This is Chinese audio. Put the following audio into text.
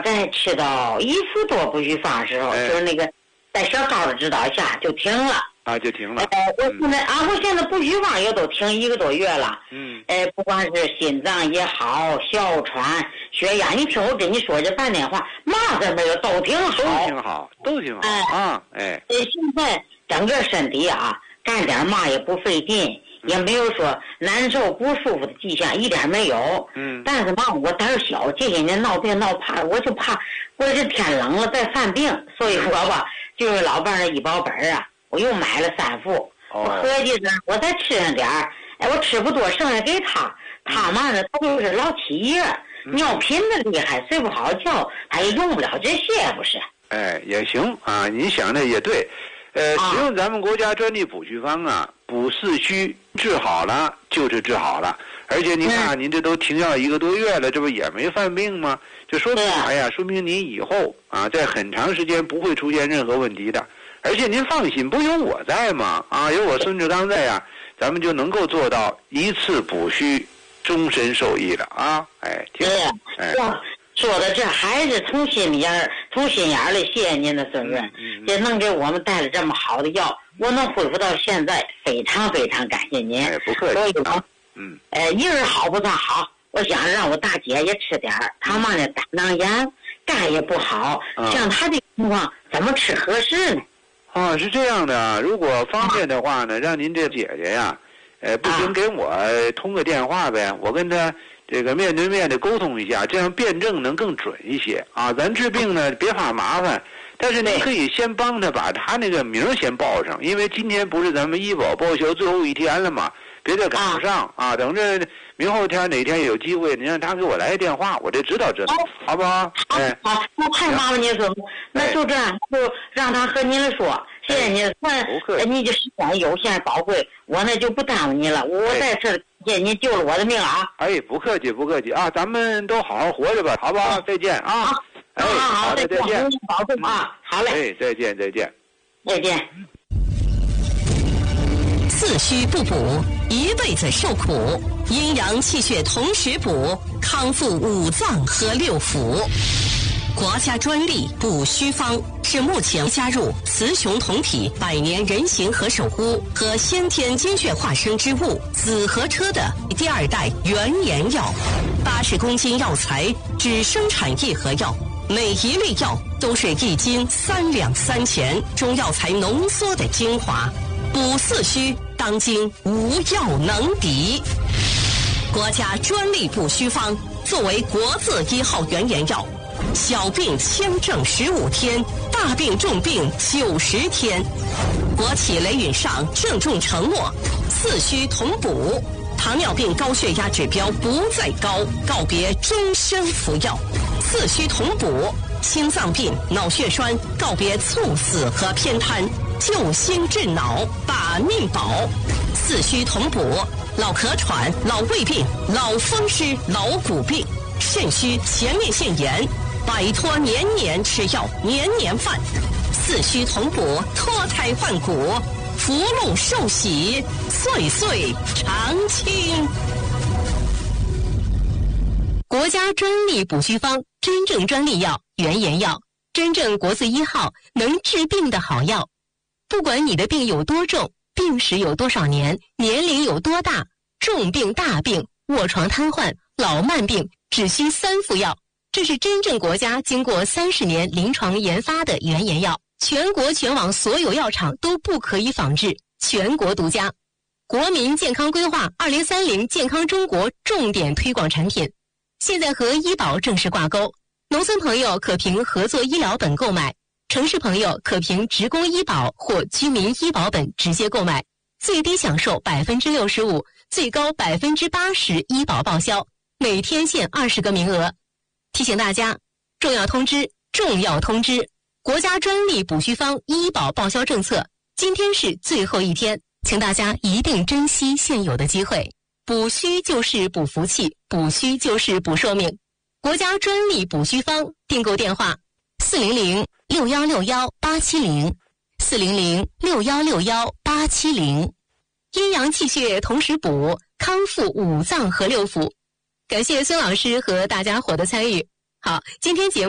概吃到1副多补虚方的时候，就是那个在小高的指导下就停了。 就停了。 我现在补虚方也都停1个多月了。不管是心脏也好，哮喘、血压，你听我跟你说这半天话，嘛都没有，都挺好。现在整个身体干点嘛也不费劲，也没有说难受不舒服的迹象，一点没有。但是嘛，我胆小，这些年闹病闹怕，我就怕我这天冷了再犯病，所以我吧，就是老伴的医保本我又买了3副。我合计着我再吃上点儿，我吃不多，剩下给他。他嘛呢，他就是老起夜，尿频的厉害，睡不好觉，他也用不了这些，不是？ 也行啊，你想的也对。使用咱们国家专利补虚方补四虚治好了就是治好了，而且您看您这都停药1个多月了，这不也没犯病吗？就说明啥呀？说明您以后在很长时间不会出现任何问题的。而且您放心，不有我在吗？有我孙志刚在咱们就能够做到一次补虚终身受益了挺好。 说的这还是从心眼里谢谢您的孙女，也能给我们带来这么好的药，我能恢复到现在，非常非常感谢您。 不客气。 所以一人好不算好，我想让我大姐也吃点儿，她嘛呢胆囊炎，肝也不好，像她这情况怎么吃合适呢？ 是这样的，如果方便的话呢，让您这姐姐不行给我通个电话呗，我跟她这个面对面的沟通一下，这样辩证能更准一些咱治病呢别怕麻烦，但是你可以先帮他把他那个名先报上，因为今天不是咱们医保报销最后一天了嘛，别再赶不上等着明后天哪天有机会，你让他给我来个电话，我这知道好不好？ 好，那太麻烦您了，那就这样，就让他和您说，谢谢您，你这时间有限宝贵，我呢就不耽误您了，我在这谢谢您救了我的命不客气咱们都好好活着吧，好不好？再见好， 再见， 保重好嘞， 再见。 四虚不补，一辈子受苦；阴阳气血同时补，康复5脏和6腑。国家专利补虚方是目前加入雌雄同体百年人形和首乌和先天精血化生之物紫河车的第2代原研药，80公斤药材只生产1盒药，每一粒药都是1斤3两3钱，中药材浓缩的精华，补四虚当今无药能敌。国家专利补虚方作为国字1号原研药，小病轻症15天，大病重病90天。国企雷允上郑重承诺，四虚同补，糖尿病高血压指标不再高，告别终身服药；四虚同补，心脏病、脑血栓告别猝死和偏瘫，救心治脑，把命保。四虚同补，老咳喘、老胃病、老风湿、老骨病、肾虚、前列腺炎，摆脱年年吃药、年年犯。四虚同补，脱胎换骨，福禄寿喜，岁岁常青。国家专利补虚方，真正专利药，原研药，真正国字1号，能治病的好药。不管你的病有多重，病史有多少年，年龄有多大，重病、大病、卧床瘫痪、老慢病，只需3副药。这是真正国家经过30年临床研发的原研药，全国全网所有药厂都不可以仿制，全国独家。国民健康规划2030健康中国重点推广产品，现在和医保正式挂钩，农村朋友可凭合作医疗本购买，城市朋友可凭职工医保或居民医保本直接购买，最低享受65%，最高80%医保报销，每天限20个名额。提醒大家，重要通知！国家专利补虚方医保报销政策，今天是最后一天，请大家一定珍惜现有的机会。补虚就是补福气，补虚就是补寿命。国家专利补虚方订购电话400-6161-870 400-6161-870。阴阳气血同时补，康复5脏和6腑。感谢孙老师和大家伙的参与。好，今天节目